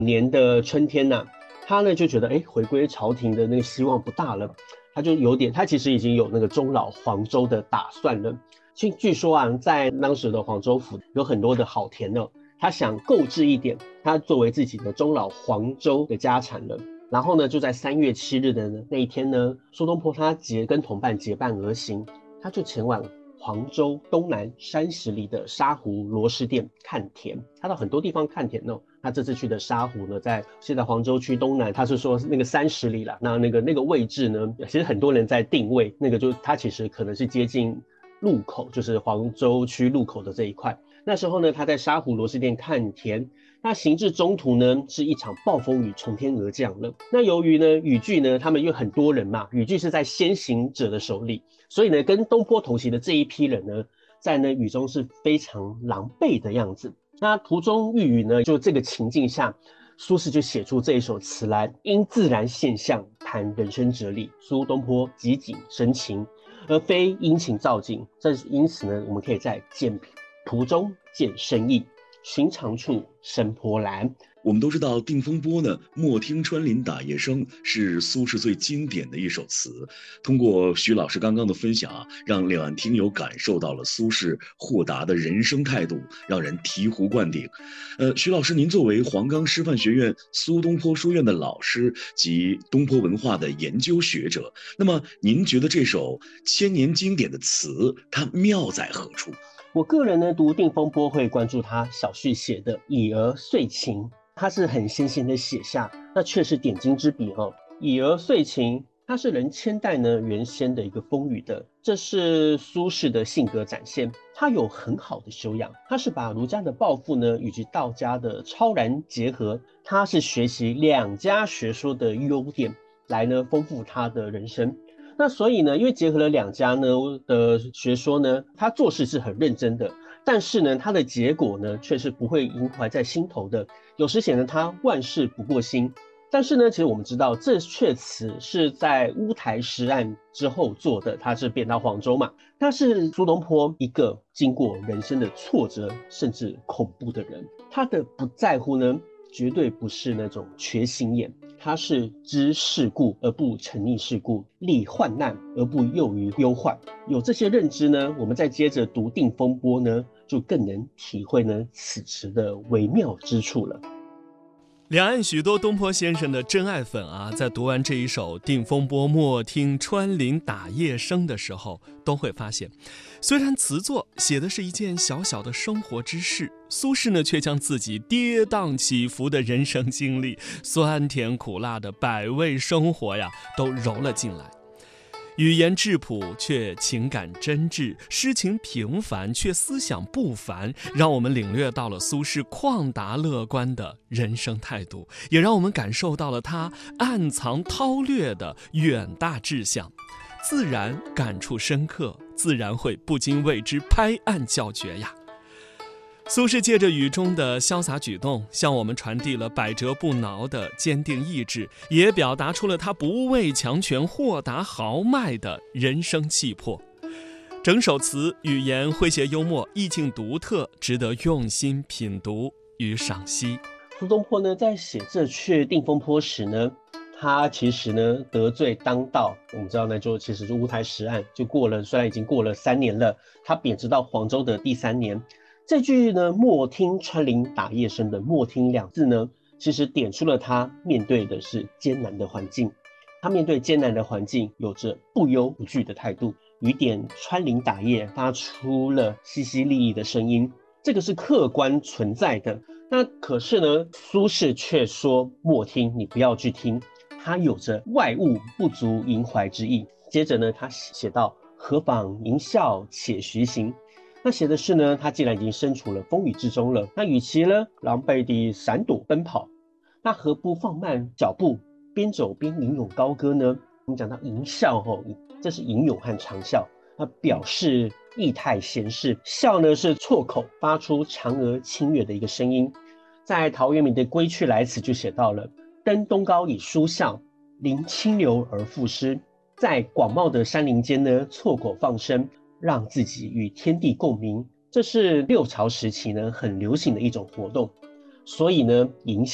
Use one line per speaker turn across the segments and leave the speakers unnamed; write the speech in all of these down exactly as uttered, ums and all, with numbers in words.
年的春天呐、啊，他呢就觉得哎，回归朝廷的那个希望不大了，他就有点，他其实已经有那个终老黄州的打算了。据据说啊，在当时的黄州府有很多的好田呢，他想购置一点，他作为自己的终老黄州的家产了。然后呢，就在三月七日的那一天呢，苏东坡他结跟同伴结伴而行，他就前往黄州东南三十里的沙湖罗氏店看田。他到很多地方看田哦。他这次去的沙湖呢，在现在黄州区东南，他是说那个三十里啦。那那个那个位置呢，其实很多人在定位，那个就他其实可能是接近路口，就是黄州区路口的这一块。那时候呢，他在沙湖罗氏店看田。那行至中途呢，是一场暴风雨从天而降了。那由于呢雨具呢，他们有很多人嘛，雨具是在先行者的手里，所以呢，跟东坡同行的这一批人呢，在呢雨中是非常狼狈的样子。那途中遇雨呢，就这个情境下，苏轼就写出这一首词来，因自然现象谈人生哲理。苏东坡即景生情，而非殷勤造景。这因此呢，我们可以在简途中见深意，寻常处生波澜。
我们都知道《定风波》呢，莫听穿林打叶声是苏轼最经典的一首词。通过徐老师刚刚的分享啊，让两岸听友感受到了苏轼豁达的人生态度，让人醍醐灌顶。呃，徐老师，您作为黄冈师范学院苏东坡书院的老师及东坡文化的研究学者，那么您觉得这首千年经典的词，它妙在何处？
我个人呢，读《定风波》会关注他小序写的以而遂情。他是很先贤的写下，那却是点睛之笔哦。以而遂情，它是人千代呢原先的一个风雨的，这是苏轼的性格展现。他有很好的修养，他是把儒家的抱负呢以及道家的超然结合，他是学习两家学说的优点来呢丰富他的人生。那所以呢，因为结合了两家呢的学说呢，他做事是很认真的。但是呢，他的结果呢，却是不会萦怀在心头的，有时显得他万事不过心。但是呢，其实我们知道，这阙词是在乌台诗案之后做的，他是贬到黄州嘛。他是苏东坡一个经过人生的挫折甚至恐怖的人，他的不在乎呢，绝对不是那种缺心眼，他是知世故而不沉溺世故，历患难而不囿于忧患。有这些认知呢，我们再接着读《定风波》呢，就更能体会呢此词的微妙之处了。
两岸许多东坡先生的真爱粉啊，在读完这一首《定风波》莫听穿林打叶声的时候，都会发现，虽然词作写的是一件小小的生活之事，苏轼呢却将自己跌宕起伏的人生经历、酸甜苦辣的百味生活呀，都揉了进来。语言质朴却情感真挚，诗情平凡却思想不凡，让我们领略到了苏轼旷达乐观的人生态度，也让我们感受到了他暗藏韬略的远大志向，自然感触深刻，自然会不禁为之拍案叫绝呀。苏轼借着语中的潇洒举动，向我们传递了百折不挠的坚定意志，也表达出了他不畏强权、豁达豪迈的人生气魄。整首词语言诙谐幽默，意境独特，值得用心品读与赏析。
苏东坡呢，在写这阙《定风波》时呢，他其实呢得罪当道，我们知道呢，就其实是乌台诗案，就过了，虽然已经过了三年了，他贬谪到黄州的第三年。这句呢，莫听穿林打叶声的莫听两字呢，其实点出了他面对的是艰难的环境。他面对艰难的环境，有着不忧不惧的态度。雨点穿林打叶，发出了淅淅沥沥的声音，这个是客观存在的。那可是呢，苏轼却说莫听，你不要去听。他有着外物不足萦怀之意。接着呢，他写到何妨吟啸且徐行。那写的是呢，他既然已经身处了风雨之中了，那与其呢狼狈地闪躲奔跑，那何不放慢脚步，边走边吟咏高歌呢？我们讲到吟啸吼，这是吟咏和长啸，那表示意态闲适，啸呢是错口，发出嫦娥清越的一个声音。在陶渊明的《归去来辞》就写到了：登东皋以舒啸，临清流而赋诗。在广袤的山林间呢，错口放声，让自己与天地共鸣，这是六朝时期呢很流行的一种活动。所以呢，吟啸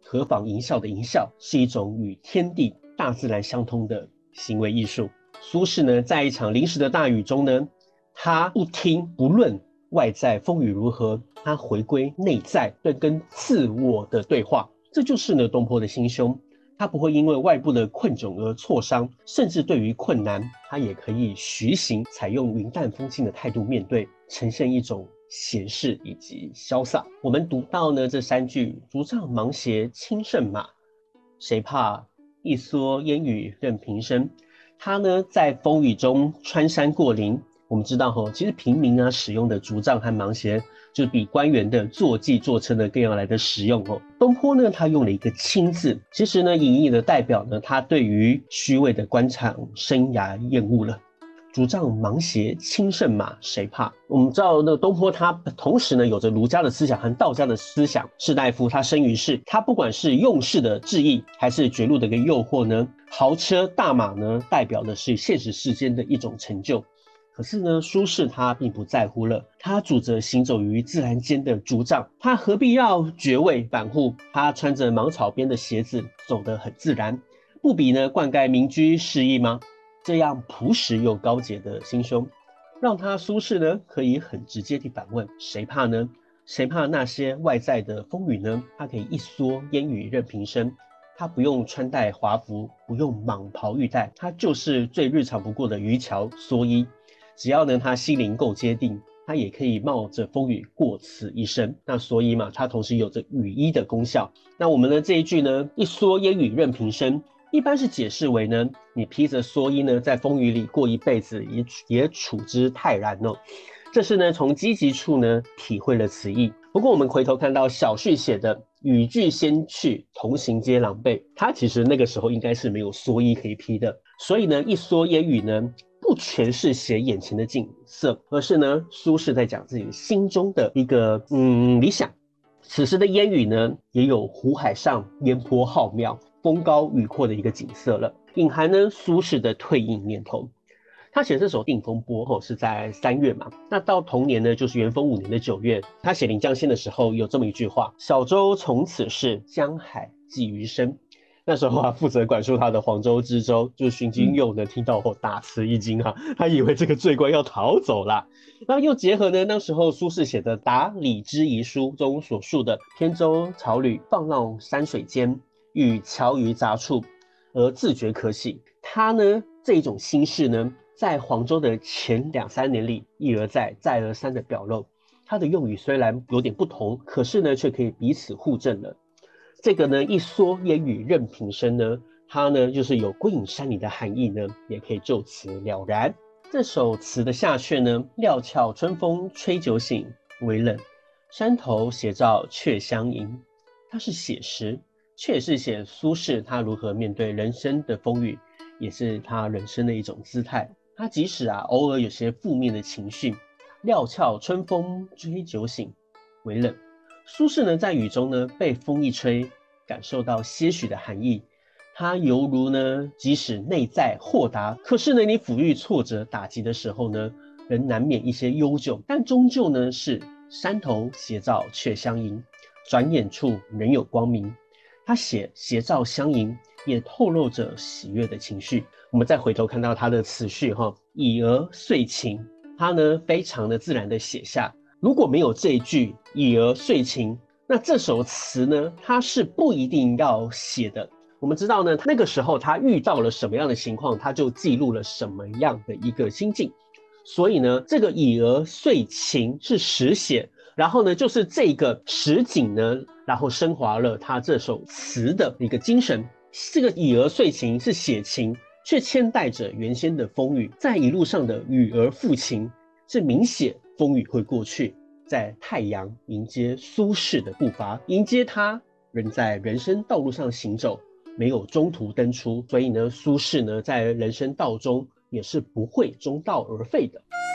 何妨吟啸的吟啸，是一种与天地大自然相通的行为艺术。苏轼呢，在一场临时的大雨中呢，他不听不论外在风雨如何，他回归内在，跟自我的对话。这就是呢东坡的心胸，他不会因为外部的困窘而挫伤，甚至对于困难，他也可以徐行，采用云淡风轻的态度面对，呈现一种闲适以及潇洒。我们读到呢这三句：竹杖芒鞋轻胜马，谁怕一蓑烟雨任平生。他呢在风雨中穿山过林。我们知道齁，其实平民啊使用的竹杖和芒鞋，就比官员的坐骑坐车呢更要来的实用齁。东坡呢，他用了一个轻字，其实呢隐隐的代表呢，他对于虚伪的官场生涯厌恶了。竹杖芒鞋轻胜马，谁怕？我们知道那个东坡他同时呢有着儒家的思想和道家的思想。士大夫他生于世，他不管是用事的志意，还是绝路的一个诱惑呢，豪车大马呢代表的是现实世间的一种成就。可是呢，苏轼他并不在乎了，他拄着行走于自然间的竹杖，他何必要爵位反护？他穿着芒草边的鞋子，走得很自然，不比呢灌溉民居适意吗？这样朴实又高洁的心胸，让他苏轼呢可以很直接地反问：谁怕呢？谁怕那些外在的风雨呢？他可以一蓑烟雨任平生。他不用穿戴华服，不用蟒袍玉带，他就是最日常不过的渔樵蓑衣。只要呢他心灵够坚定，他也可以冒着风雨过此一生。那所以嘛，它同时有着雨衣的功效。那我们的这一句呢，一蓑烟雨任平生，一般是解释为呢，你披着蓑衣呢，在风雨里过一辈子，也也处之泰然哦。这是呢从积极处呢体会了此意。不过我们回头看到小旭写的雨具先去，同行皆狼狈，他其实那个时候应该是没有蓑衣可以披的。所以呢，一蓑烟雨呢，不全是写眼前的景色，而是呢苏轼在讲自己心中的一个嗯理想。此时的烟雨呢，也有湖海上烟波浩渺、风高雨阔的一个景色了，隐含呢苏轼的退隐念头。他写这首《定风波》是在三月嘛，那到同年呢，就是元丰五年的九月，他写《临江仙》的时候有这么一句话：小舟从此逝，江海寄余生。那时候啊，负责管束他的黄州知州就是荀金佑呢，听到后大吃一惊啊，他以为这个罪官要逃走了。那又结合呢，那时候苏轼写的《答李之遗书》中所述的“扁舟草履，放浪山水间，与樵于杂处，而自觉可喜”。他呢这种心事呢，在黄州的前两三年里一而再再而三的表露。他的用语虽然有点不同，可是呢却可以彼此互证了。这个呢一蓑烟雨任平生呢，它呢就是有归隐山林的含义呢，也可以就此了然。这首词的下阙呢，料峭春风吹酒醒，微冷，山头斜照却相迎。它是写实，却是写苏轼他如何面对人生的风雨，也是他人生的一种姿态。他即使啊偶尔有些负面的情绪，料峭春风吹酒醒，微冷。苏轼呢在雨中呢被风一吹，感受到些许的寒意。他犹如呢，即使内在豁达，可是呢你抚育挫折打击的时候呢，仍难免一些忧窘，但终究呢是山头斜照却相迎，转眼处仍有光明。他写斜照相迎，也透露着喜悦的情绪。我们再回头看到他的词序哈，已而遂晴，他呢非常的自然的写下。如果没有这一句已而遂晴，那这首词呢，它是不一定要写的。我们知道呢，那个时候他遇到了什么样的情况，他就记录了什么样的一个心境。所以呢，这个已而遂晴是实写，然后呢，就是这个实景呢，然后升华了他这首词的一个精神。这个已而遂晴是写晴，却牵带着原先的风雨，在一路上的雨而复晴，是明写风雨会过去，在太阳迎接苏轼的步伐，迎接他仍在人生道路上行走，没有中途登出。所以呢，苏轼呢在人生道中也是不会中道而废的。